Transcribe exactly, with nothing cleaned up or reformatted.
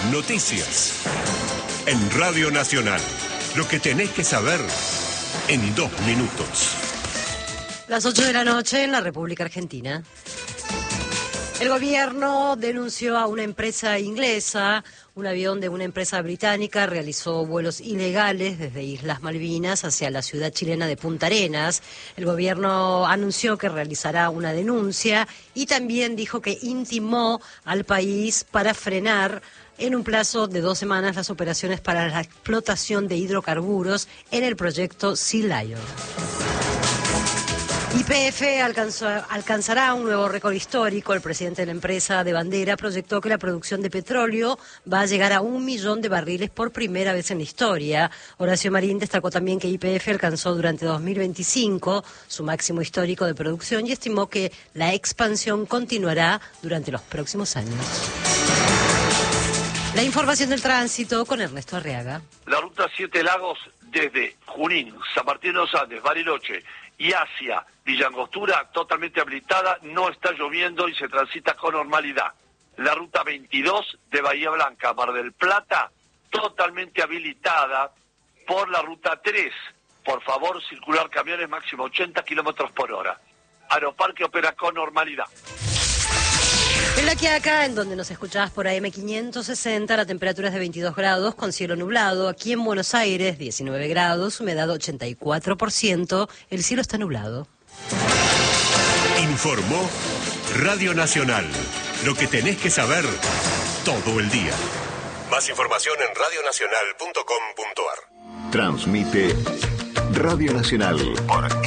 Noticias. En Radio Nacional. Lo que tenés que saber en dos minutos. Las ocho de la noche en la República Argentina. El gobierno denunció a una empresa inglesa. Un avión de una empresa británica realizó vuelos ilegales desde Islas Malvinas hacia la ciudad chilena de Punta Arenas. El gobierno anunció que realizará una denuncia y también dijo que intimó al país para frenar en un plazo de dos semanas las operaciones para la explotación de hidrocarburos en el proyecto Sea Lion. Y P F alcanzó, alcanzará un nuevo récord histórico. El presidente de la empresa de bandera proyectó que la producción de petróleo va a llegar a un millón de barriles por primera vez en la historia. Horacio Marín destacó también que Y P F alcanzó durante dos mil veinticinco su máximo histórico de producción y estimó que la expansión continuará durante los próximos años. La información del tránsito con Ernesto Arriaga. La ruta Siete Lagos desde Junín, San Martín de los Andes, Bariloche y hacia Villa Angostura totalmente habilitada, no está lloviendo y se transita con normalidad. La ruta veintidós de Bahía Blanca a Mar del Plata totalmente habilitada por la ruta tres. Por favor, circular camiones máximo ochenta kilómetros por hora. Aeroparque opera con normalidad. En La Quiaca, en donde nos escuchabas por A M quinientos sesenta, la temperatura es de veintidós grados con cielo nublado. Aquí en Buenos Aires, diecinueve grados, humedad ochenta y cuatro por ciento, el cielo está nublado. Informó Radio Nacional. Lo que tenés que saber todo el día. Más información en radio nacional punto com punto a r. Transmite Radio Nacional por